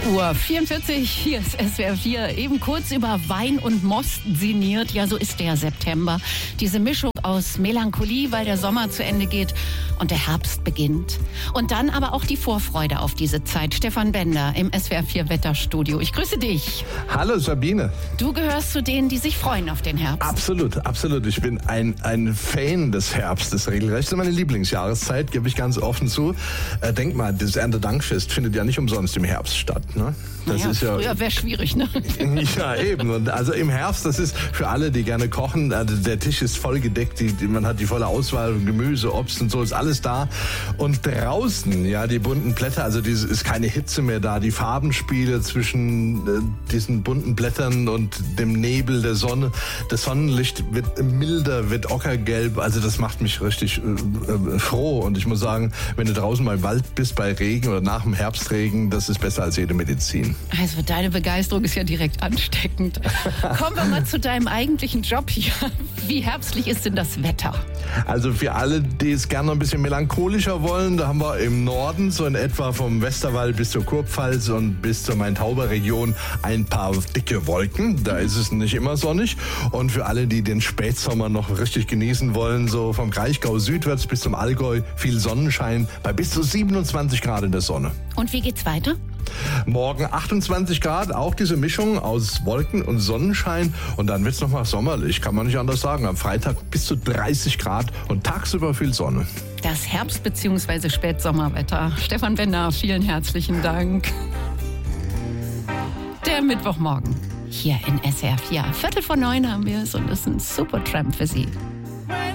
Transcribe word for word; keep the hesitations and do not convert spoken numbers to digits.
acht Uhr vierundvierzig, hier ist S W R vier, eben kurz über Wein und Most sinniert. Ja, so ist der September. Diese Mischung aus Melancholie, weil der Sommer zu Ende geht und der Herbst beginnt. Und dann aber auch die Vorfreude auf diese Zeit. Stefan Bender im S W R vier Wetterstudio. Ich grüße dich. Hallo Sabine. Du gehörst zu denen, die sich freuen auf den Herbst. Absolut, absolut. Ich bin ein, ein Fan des Herbstes regelrecht. Das ist meine Lieblingsjahreszeit, gebe ich ganz offen zu. Äh, denk mal, das Erntedankfest findet ja nicht umsonst im Herbst statt. Ne? Das naja, ist ja, früher wäre schwierig, ne? Ja, eben. Und also im Herbst, das ist für alle, die gerne kochen, also der Tisch ist voll gedeckt, die, die, man hat die volle Auswahl, Gemüse, Obst und so, ist alles da. Und draußen, ja, die bunten Blätter, also diese, ist keine Hitze mehr da, die Farbenspiele zwischen äh, diesen bunten Blättern und dem Nebel der Sonne, das Sonnenlicht wird milder, wird ockergelb, also das macht mich richtig äh, äh, froh. Und ich muss sagen, wenn du draußen mal im Wald bist bei Regen oder nach dem Herbstregen, das ist besser als jede Medizin. Also deine Begeisterung ist ja direkt ansteckend. Kommen wir mal zu deinem eigentlichen Job hier. Wie herbstlich ist denn das Wetter? Also für alle, die es gerne ein bisschen melancholischer wollen, da haben wir im Norden so in etwa vom Westerwald bis zur Kurpfalz und bis zur Main-Tauber-Region ein paar dicke Wolken. Da ist es nicht immer sonnig. Und für alle, die den Spätsommer noch richtig genießen wollen, so vom Kraichgau südwärts bis zum Allgäu, viel Sonnenschein bei bis zu siebenundzwanzig Grad in der Sonne. Und wie geht's weiter? Morgen achtundzwanzig Grad, auch diese Mischung aus Wolken und Sonnenschein. Und dann wird's noch mal sommerlich, kann man nicht anders sagen. Am Freitag bis zu dreißig Grad und tagsüber viel Sonne. Das Herbst- bzw. Spätsommerwetter. Stefan Bender, vielen herzlichen Dank. Der Mittwochmorgen hier in S W R vier. Viertel vor neun haben wir es und es ist ein Supertramp für Sie.